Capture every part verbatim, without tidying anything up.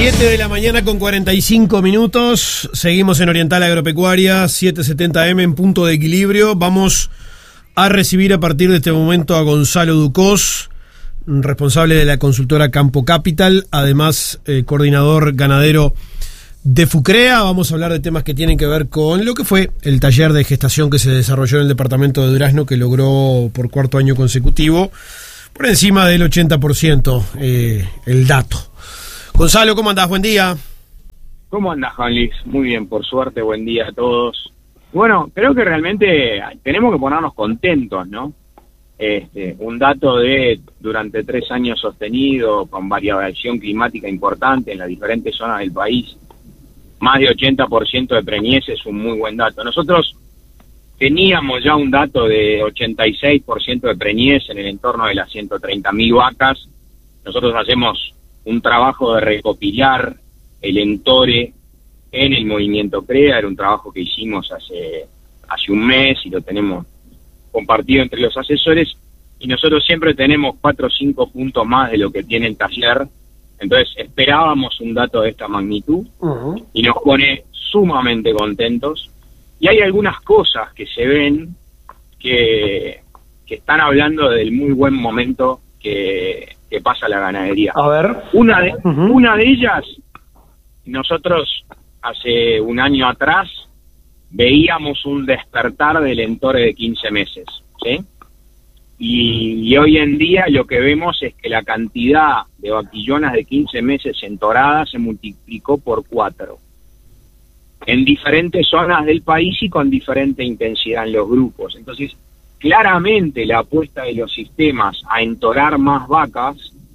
siete de la mañana con cuarenta y cinco minutos. Seguimos en Oriental Agropecuaria, setecientos setenta eme en punto de equilibrio. Vamos a recibir a partir de este momento a Gonzalo Ducós, responsable de la consultora Campo Capital, además eh, coordinador ganadero de FUCREA. Vamos a hablar de temas que tienen que ver con lo que fue el taller de gestación que se desarrolló en el departamento de Durazno, que logró por cuarto año consecutivo por encima del ochenta por ciento eh, el dato. Gonzalo, ¿cómo andás? Buen día. ¿Cómo andás, Juan Luis? Muy bien, por suerte, buen día a todos. Bueno, creo que realmente tenemos que ponernos contentos, ¿no? Este, un dato de durante tres años sostenido, con variación climática importante en las diferentes zonas del país, más de ochenta por ciento de preñez es un muy buen dato. Nosotros teníamos ya un dato de ochenta y seis por ciento de preñez en el entorno de las ciento treinta mil vacas. Nosotros hacemos un trabajo de recopilar el entore en el movimiento CREA, era un trabajo que hicimos hace, hace un mes y lo tenemos compartido entre los asesores, y nosotros siempre tenemos cuatro o cinco puntos más de lo que tiene el taller. Entonces esperábamos un dato de esta magnitud uh-huh. y nos pone sumamente contentos. Y hay algunas cosas que se ven que, que están hablando del muy buen momento que, que pasa la ganadería. A ver. Una de, uh-huh. una de ellas, nosotros hace un año atrás veíamos un despertar del entore de quince meses, ¿sí? Y, y hoy en día lo que vemos es que la cantidad de vaquillonas de quince meses entoradas se multiplicó por cuatro en diferentes zonas del país y con diferente intensidad en los grupos. Entonces, claramente la apuesta de los sistemas a entorar más vacas,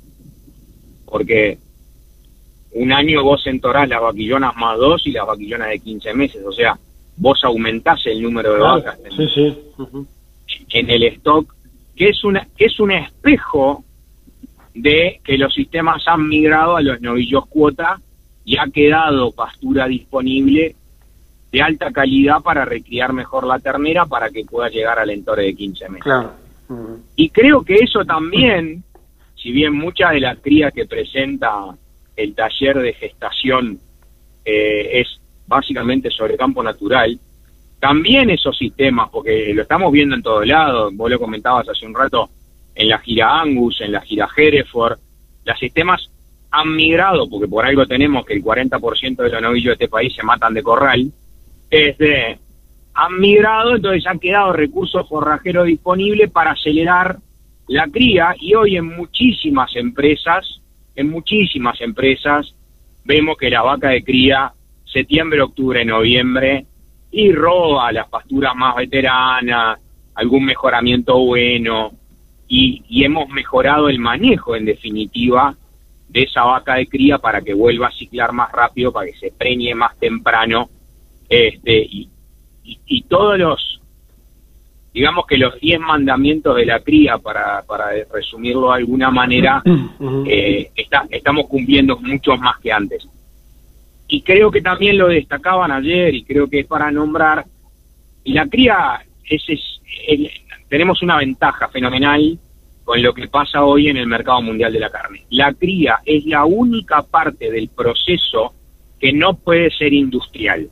porque un año vos entorás las vaquillonas más dos y las vaquillonas de quince meses, o sea, vos aumentás el número de claro, vacas en, sí, sí. Uh-huh. en el stock, que es una que es un espejo de que los sistemas han migrado a los novillos cuota y ha quedado pastura disponible de alta calidad para recriar mejor la ternera para que pueda llegar al entore de quince meses. Claro. Uh-huh. Y creo que eso también, si bien muchas de las crías que presenta el taller de gestación eh, es básicamente sobre campo natural, también esos sistemas, porque lo estamos viendo en todos lados, vos lo comentabas hace un rato, en la gira Angus, en la gira Hereford, los sistemas han migrado, porque por algo tenemos que el cuarenta por ciento de los novillos de este país se matan de corral, este, han migrado, entonces han quedado recursos forrajeros disponibles para acelerar la cría, y hoy en muchísimas empresas, en muchísimas empresas, vemos que la vaca de cría, septiembre, octubre, noviembre, y roba las pasturas más veteranas, algún mejoramiento bueno, y, y hemos mejorado el manejo, en definitiva, de esa vaca de cría para que vuelva a ciclar más rápido, para que se preñe más temprano, este y, y, y todos los, digamos que los diez mandamientos de la cría, para, para resumirlo de alguna manera, uh-huh. eh, está, estamos cumpliendo muchos más que antes. Y creo que también lo destacaban ayer, y creo que es para nombrar, la cría, es, es, es, tenemos una ventaja fenomenal con lo que pasa hoy en el mercado mundial de la carne. La cría es la única parte del proceso que no puede ser industrial.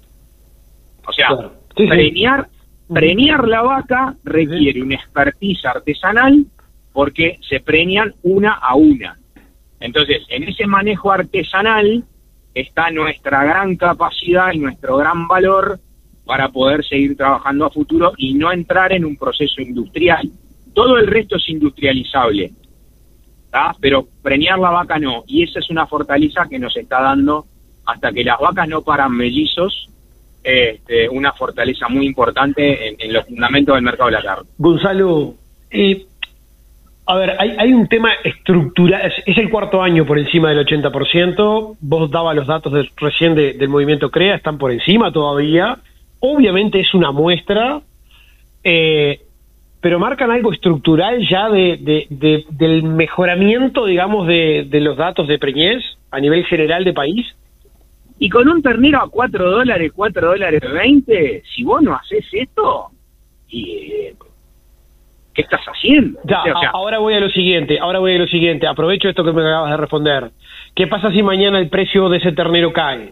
O sea, claro. sí, preñar, sí. preñar la vaca requiere sí. una expertise artesanal, porque se preñan una a una. Entonces, en ese manejo artesanal está nuestra gran capacidad y nuestro gran valor para poder seguir trabajando a futuro y no entrar en un proceso industrial. Todo el resto es industrializable, ¿tá? Pero preñar la vaca no, y esa es una fortaleza que nos está dando, hasta que las vacas no paran mellizos, este, una fortaleza muy importante en, en los fundamentos del mercado de la carne. Gonzalo, eh, a ver, hay, hay un tema estructural, es, es el cuarto año por encima del ochenta por ciento, vos dabas los datos de, recién de, del movimiento CREA, están por encima todavía, obviamente es una muestra, eh, pero marcan algo estructural ya de, de, de del mejoramiento, digamos, de, de los datos de preñez a nivel general de país. Y con un ternero a cuatro dólares, cuatro dólares veinte, si vos no haces esto, y, ¿qué estás haciendo? Ya, o sea, ahora voy a lo siguiente, ahora voy a lo siguiente, aprovecho esto que me acabas de responder. ¿Qué pasa si mañana el precio de ese ternero cae?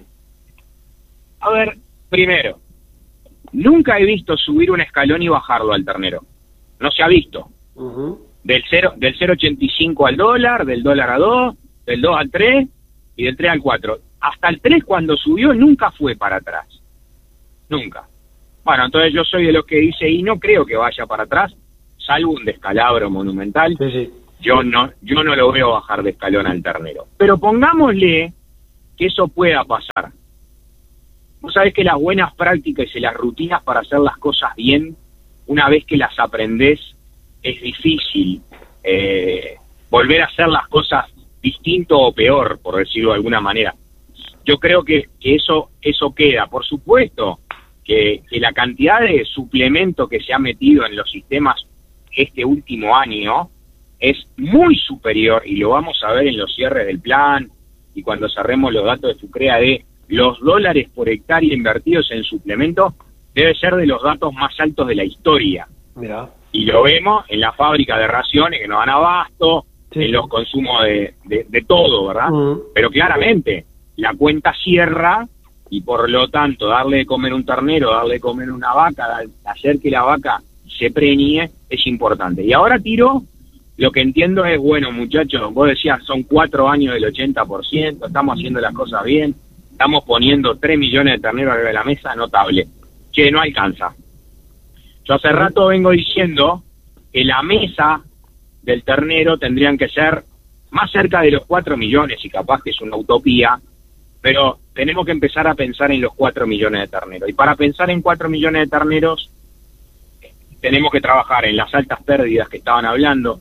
A ver, primero, nunca he visto subir un escalón y bajarlo al ternero. No se ha visto. Uh-huh. Del cero, del cero coma ochenta y cinco al dólar, del dólar a dos, del dos al tres y del tres al cuatro. Hasta el tres cuando subió nunca fue para atrás. Nunca. Bueno, entonces yo soy de los que dice, y no creo que vaya para atrás, salvo un descalabro monumental. Sí, sí. Yo no, yo no lo veo bajar de escalón al ternero. Pero pongámosle que eso pueda pasar. Vos sabés que las buenas prácticas y las rutinas para hacer las cosas bien, una vez que las aprendés, es difícil eh, volver a hacer las cosas distinto o peor, por decirlo de alguna manera. Yo creo que, que eso eso queda. Por supuesto que, que la cantidad de suplemento que se ha metido en los sistemas este último año es muy superior, y lo vamos a ver en los cierres del plan y cuando cerremos los datos de Sucrea, de los dólares por hectárea invertidos en suplemento, debe ser de los datos más altos de la historia. Mirá. Y lo vemos en la fábrica de raciones que nos dan abasto, sí, en los consumos de, de, de todo, ¿verdad? Uh-huh. Pero claramente, la cuenta cierra, y por lo tanto, darle de comer un ternero, darle de comer una vaca, hacer que la vaca se preñe, es importante. Y ahora tiro, lo que entiendo es, bueno, muchachos, vos decías, son cuatro años del ochenta por ciento, estamos haciendo las cosas bien, estamos poniendo tres millones de terneros arriba de la mesa, notable. Che, no alcanza. Yo hace rato vengo diciendo que la mesa del ternero tendrían que ser más cerca de los cuatro millones, y capaz que es una utopía, pero tenemos que empezar a pensar en los cuatro millones de terneros. Y para pensar en cuatro millones de terneros, tenemos que trabajar en las altas pérdidas que estaban hablando,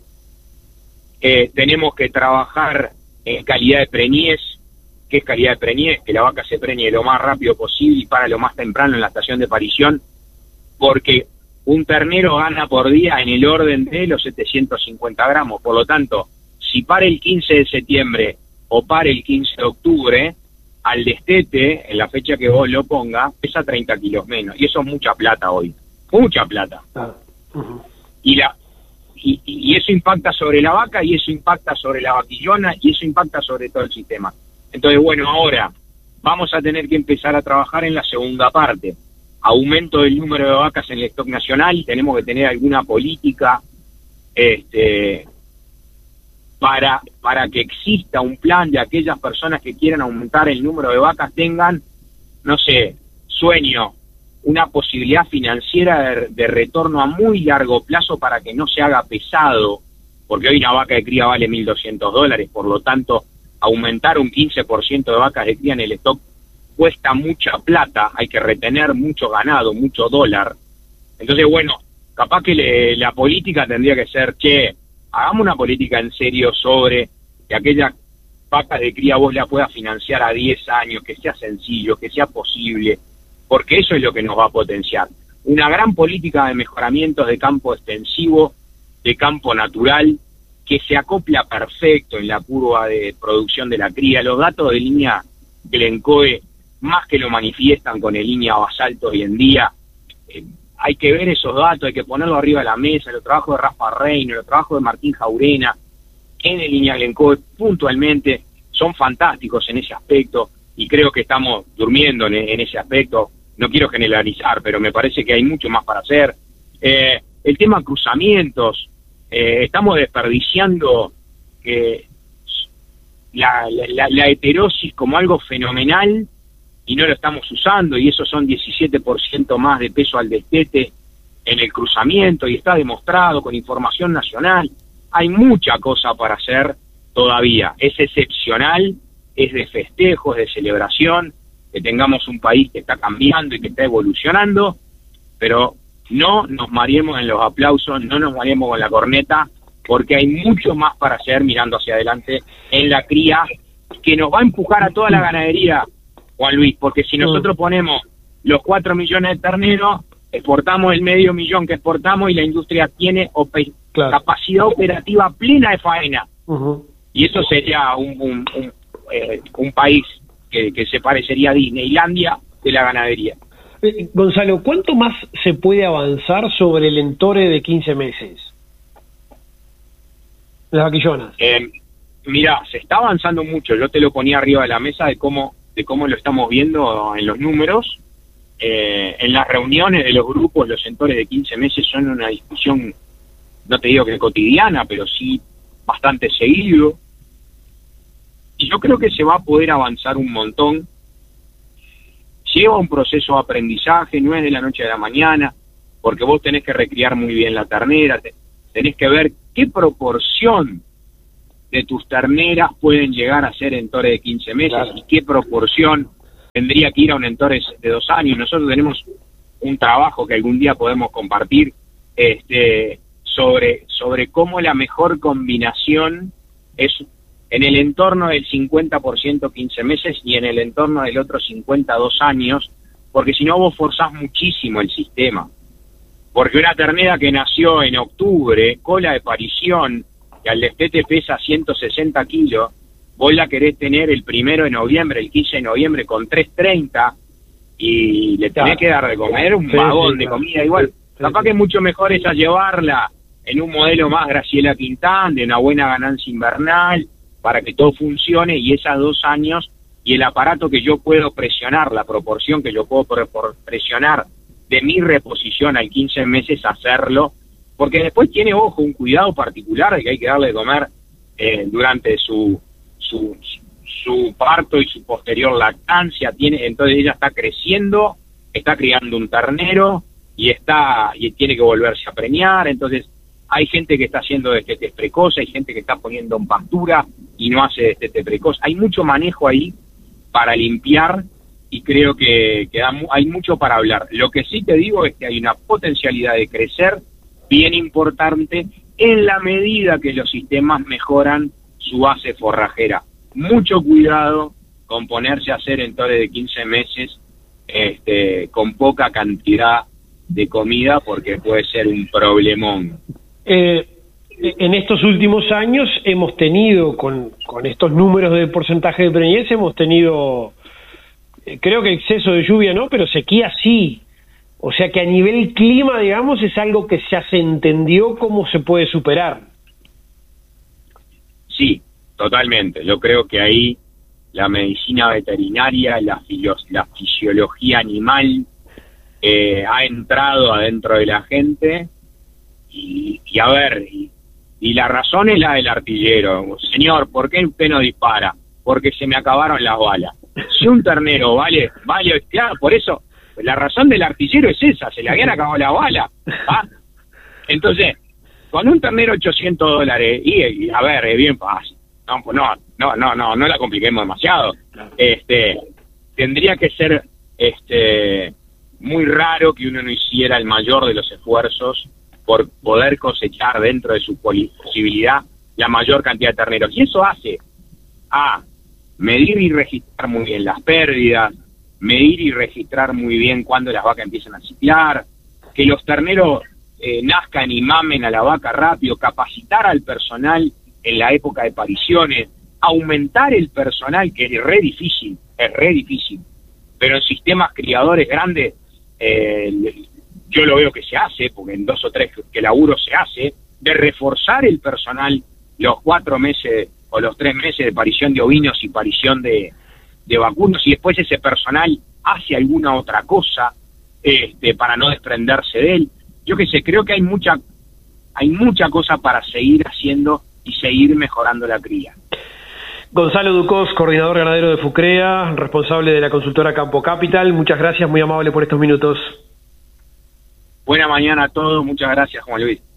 eh, tenemos que trabajar en calidad de preñez. ¿Qué es calidad de preñez? Que la vaca se preñe lo más rápido posible y para lo más temprano en la estación de parición, porque un ternero gana por día en el orden de los setecientos cincuenta gramos. Por lo tanto, si para el quince de septiembre o para el quince de octubre, al destete, en la fecha que vos lo ponga, pesa treinta kilos menos. Y eso es mucha plata hoy. Mucha plata. Ah, uh-huh. Y la y, y eso impacta sobre la vaca, y eso impacta sobre la vaquillona, y eso impacta sobre todo el sistema. Entonces, bueno, ahora vamos a tener que empezar a trabajar en la segunda parte. Aumento del número de vacas en el stock nacional, tenemos que tener alguna política este, para, para que exista un plan de aquellas personas que quieran aumentar el número de vacas, tengan, no sé, sueño, una posibilidad financiera de, de retorno a muy largo plazo para que no se haga pesado, porque hoy una vaca de cría vale mil doscientos dólares, por lo tanto, aumentar un quince por ciento de vacas de cría en el stock cuesta mucha plata, hay que retener mucho ganado, mucho dólar. Entonces, bueno, capaz que le, la política tendría que ser, che, hagamos una política en serio sobre que aquellas vacas de cría vos la puedas financiar a diez años, que sea sencillo, que sea posible, porque eso es lo que nos va a potenciar. Una gran política de mejoramientos de campo extensivo, de campo natural, que se acopla perfecto en la curva de producción de la cría. Los datos de línea Glencoe más que lo manifiestan con el línea basalto hoy en día. Eh, hay que ver esos datos, hay que ponerlo arriba de la mesa, los trabajos de Rafa Reino, los trabajos de Martín Jaurena, en el línea Glencoe puntualmente, son fantásticos en ese aspecto, y creo que estamos durmiendo en, en ese aspecto. No quiero generalizar, pero me parece que hay mucho más para hacer. Eh, el tema cruzamientos, eh, estamos desperdiciando eh, la, la, la heterosis como algo fenomenal, y no lo estamos usando, y eso son diecisiete por ciento más de peso al destete en el cruzamiento, y está demostrado con información nacional. Hay mucha cosa para hacer todavía. Es excepcional, es de festejo, es de celebración, que tengamos un país que está cambiando y que está evolucionando, pero no nos mareemos en los aplausos, no nos mareemos con la corneta, porque hay mucho más para hacer mirando hacia adelante en la cría, que nos va a empujar a toda la ganadería, Juan Luis, porque si nosotros ponemos los cuatro millones de terneros, exportamos el medio millón que exportamos, y la industria tiene op- claro. capacidad operativa plena de faena. Uh-huh. Y eso sería un, un, un, eh, un país que, que se parecería a Disneylandia de la ganadería. Eh, Gonzalo, ¿cuánto más se puede avanzar sobre el entore de quince meses? las vaquillonas. Eh, mira, se está avanzando mucho. Yo te lo ponía arriba de la mesa de cómo, de cómo lo estamos viendo en los números. Eh, en las reuniones de los grupos, los centores de quince meses son una discusión, no te digo que cotidiana, pero sí bastante seguido. Y yo creo que se va a poder avanzar un montón. Lleva un proceso de aprendizaje, no es de la noche a la mañana, porque vos tenés que recriar muy bien la ternera, tenés que ver qué proporción de tus terneras pueden llegar a ser entores de quince meses, claro, y qué proporción tendría que ir a un entores de dos años. Nosotros tenemos un trabajo que algún día podemos compartir este, sobre, sobre cómo la mejor combinación es en el entorno del cincuenta por ciento quince meses y en el entorno del otro cincuenta dos años, porque si no vos forzás muchísimo el sistema. Porque una ternera que nació en octubre, cola de parición, que al destete pesa ciento sesenta kilos, vos la querés tener el primero de noviembre, el quince de noviembre con trescientos treinta y le tenés claro, que dar de comer un sí, vagón sí, de comida sí, igual. Sí, capaz sí. que es mucho mejor esa llevarla en un modelo más Graciela Quintán, de una buena ganancia invernal, para que todo funcione, y esas dos años y el aparato que yo puedo presionar, la proporción que yo puedo presionar de mi reposición al quince meses, hacerlo, porque después tiene, ojo, un cuidado particular de que hay que darle de comer eh, durante su Su, su parto y su posterior lactancia. Tiene, entonces ella está creciendo, está criando un ternero y está y tiene que volverse a preñar. Entonces hay gente que está haciendo destete precoz, hay gente que está poniendo en pastura y no hace destete precoz. Hay mucho manejo ahí para limpiar y creo que, que da, hay mucho para hablar. Lo que sí te digo es que hay una potencialidad de crecer bien importante en la medida que los sistemas mejoran su base forrajera. Mucho cuidado con ponerse a hacer entores de quince meses este, con poca cantidad de comida, porque puede ser un problemón. Eh, en estos últimos años hemos tenido, con, con estos números de porcentaje de preñez, hemos tenido, eh, creo que exceso de lluvia no, pero sequía sí. O sea que a nivel clima, digamos, es algo que ya se entendió cómo se puede superar. Sí, totalmente. Yo creo que ahí la medicina veterinaria, la, filo, la fisiología animal eh, ha entrado adentro de la gente y, y a ver, y, y la razón es la del artillero. Señor, ¿por qué usted no dispara? Porque se me acabaron las balas. Si un ternero vale, vale, claro, por eso, la razón del artillero es esa, se le habían acabado las balas. ¿Ah? Entonces, con un ternero ochocientos dólares, y, y a ver, es bien fácil. No, pues no, no, no, no, no la compliquemos demasiado. Este, tendría que ser este muy raro que uno no hiciera el mayor de los esfuerzos por poder cosechar dentro de su posibilidad la mayor cantidad de terneros. Y eso hace a medir y registrar muy bien las pérdidas, medir y registrar muy bien cuando las vacas empiezan a ciclar, que los terneros Eh, nazcan y mamen a la vaca rápido, capacitar al personal en la época de pariciones, aumentar el personal, que es re difícil, es re difícil, pero en sistemas criadores grandes eh, yo lo veo que se hace, porque en dos o tres que laburo se hace, de reforzar el personal los cuatro meses o los tres meses de parición de ovinos y parición de, de vacunos, y después ese personal hace alguna otra cosa este, para no desprenderse de él. Yo qué sé, creo que hay mucha hay mucha cosa para seguir haciendo y seguir mejorando la cría. Gonzalo Ducós, coordinador ganadero de FUCREA, responsable de la consultora Campo Capital, muchas gracias, muy amable por estos minutos. Buena mañana a todos, muchas gracias, Juan Luis.